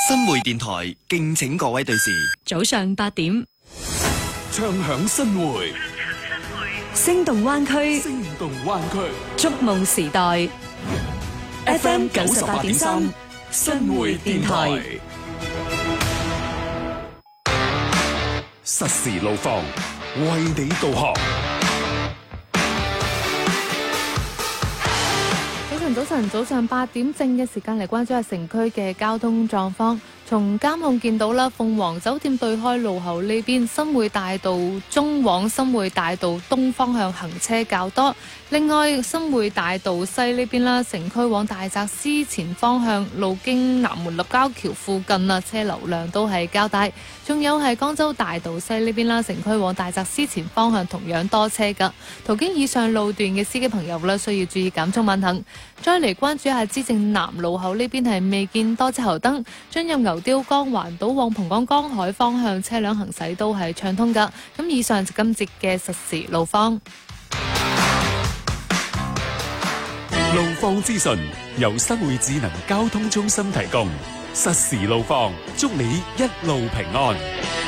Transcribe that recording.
新匯電台敬請各位對視。 早上8點， 唱響新匯， 聲動灣區， 聲動灣區， 觸夢時代。FM 98.3，新匯電台。 實時路況，為你導航。 早上8點正嘅時間嚟關注下城區嘅交通狀況。從監控見到啦，鳳凰酒店對開路口呢邊新會大道中往新會大道東方向行車較多。另外新會大道西呢邊啦，城區往大澤司前方向路經南門立交橋附近啊，車流量都係較大。仲有係江州大道西呢邊啦，城區往大澤司前方向同樣多車噶。途經以上路段嘅司機朋友呢，需要注意減速慢行。再嚟關注下資政南路口呢邊係未見多車頭燈，進入牛碉江環島往蒲崗江海方向車輛行駛都係暢通噶。咁以上就今節嘅實時路況。 路況資訊由新會智能交通中心提供，實時路況，祝你一路平安。